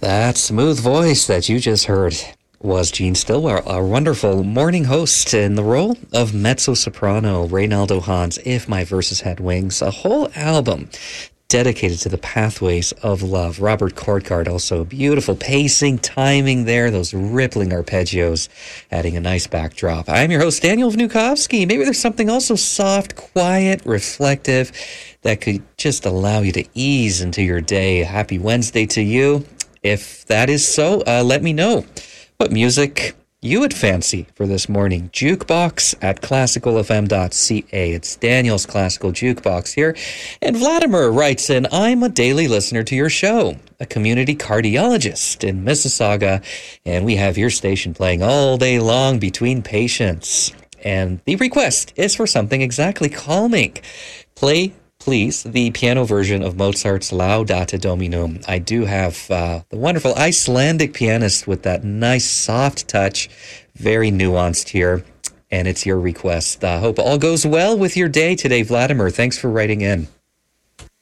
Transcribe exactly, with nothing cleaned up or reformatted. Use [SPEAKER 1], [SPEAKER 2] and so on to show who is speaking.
[SPEAKER 1] That smooth voice that you just heard was Gene Stillwell, our wonderful morning host in the role of mezzo-soprano Reynaldo Hahn's If My Verses Had Wings, a whole album dedicated to the pathways of love. Robert Kortgard, also beautiful pacing, timing there, those rippling arpeggios, adding a nice backdrop. I'm your host, Daniel Vnukovsky. Maybe there's something also soft, quiet, reflective that could just allow you to ease into your day. Happy Wednesday to you. If that is so, uh, let me know what music you would fancy for this morning. Jukebox at classical f m dot c a. It's Daniel's Classical Jukebox here. And Vladimir writes in, I'm a daily listener to your show, a community cardiologist in Mississauga, and we have your station playing all day long between patients. And the request is for something exactly calming. Play Please, the piano version of Mozart's Laudate Dominum. I do have uh, the wonderful Icelandic pianist with that nice soft touch, very nuanced here, and it's your request. I uh, hope all goes well with your day today, Vladimir. Thanks for writing in.